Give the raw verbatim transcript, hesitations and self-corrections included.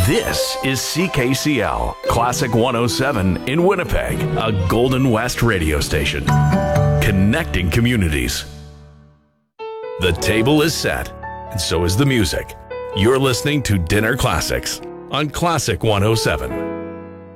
This is C K C L, Classic one oh seven in Winnipeg, a Golden West radio station. Connecting communities. The table is set, and so is the music. You're listening to Dinner Classics on Classic one oh seven.